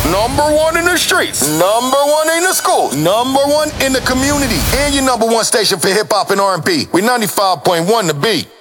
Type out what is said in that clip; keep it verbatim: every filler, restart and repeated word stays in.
Number one in the streets. Number one in the schools. Number one in the community. And your number one station for hip hop and R and B. We ninety-five point one The Beat.